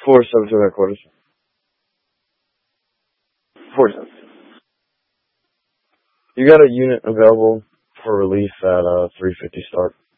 472 headquarters. 47. You got a unit available for relief at 350 start.